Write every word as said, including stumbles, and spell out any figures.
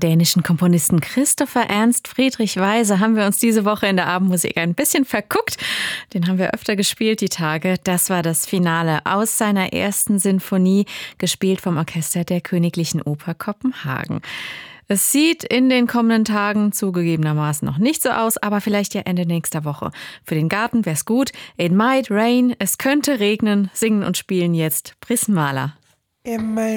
dänischen Komponisten Christopher Ernst Friedrich Weise haben wir uns diese Woche in der Abendmusik ein bisschen verguckt. Den haben wir öfter gespielt die Tage. Das war das Finale aus seiner ersten Sinfonie, gespielt vom Orchester der Königlichen Oper Kopenhagen. Es sieht in den kommenden Tagen zugegebenermaßen noch nicht so aus, aber vielleicht ja Ende nächster Woche. Für den Garten wär's gut. It might rain, es könnte regnen. Singen und spielen jetzt Prismala.